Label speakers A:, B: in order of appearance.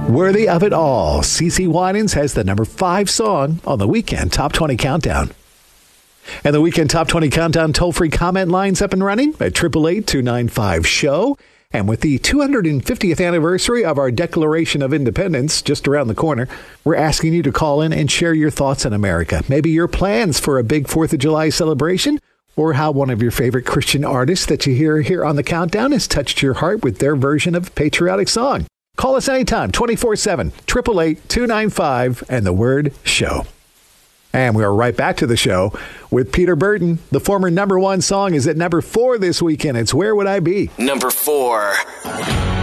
A: Worthy of It All. CeCe Winans has the number 5 song on the Weekend Top 20 Countdown. And the Weekend Top 20 Countdown toll-free comment line's up and running at 888-295-SHOW. And with the 250th anniversary of our Declaration of Independence just around the corner, we're asking you to call in and share your thoughts on America. Maybe your plans for a big 4th of July celebration, or how one of your favorite Christian artists that you hear here on the Countdown has touched your heart with their version of a patriotic song. Call us anytime, 24/7, 888-295, and the word SHOW. And we are right back to the show with Peter Burton. The former number 1 song is at number 4 this weekend. It's Where Would I Be?
B: Number 4.